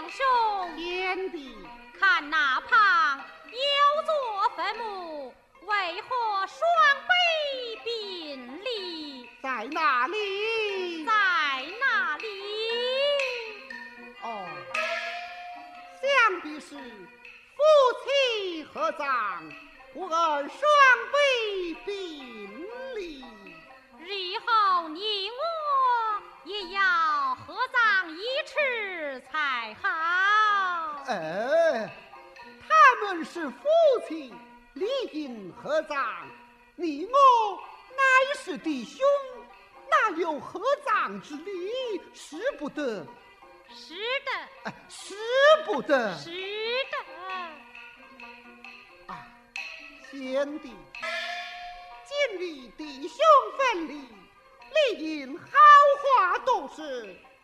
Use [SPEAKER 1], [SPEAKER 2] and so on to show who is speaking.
[SPEAKER 1] 皇兄，
[SPEAKER 2] 贤弟，
[SPEAKER 1] 看那旁有座坟墓，为何双碑并立？
[SPEAKER 2] 在哪里？
[SPEAKER 1] 在哪里？
[SPEAKER 2] 哦，想必是夫妻合葬，故而双碑并立。
[SPEAKER 1] 日后你我也要合葬一尺才好。
[SPEAKER 2] 他们是夫妻，理应合葬。你我乃是弟兄，哪有合葬之理？使不得，
[SPEAKER 1] 是的，
[SPEAKER 2] 使不得。
[SPEAKER 1] 是的。
[SPEAKER 2] 贤弟，今日弟兄分离，理应好话多说，